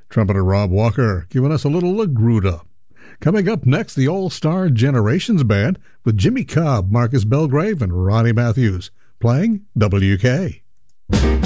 Trumpeter Rob Walker giving us a little La Gruda. Coming up next, the All-Star Generations Band with Jimmy Cobb, Marcus Belgrave, and Ronnie Matthews playing WK.